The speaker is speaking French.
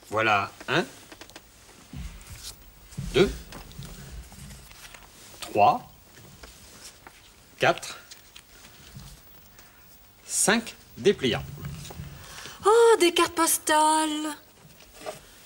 Voilà 1, 2, 3, 4, 5 dépliants. Oh, des cartes postales.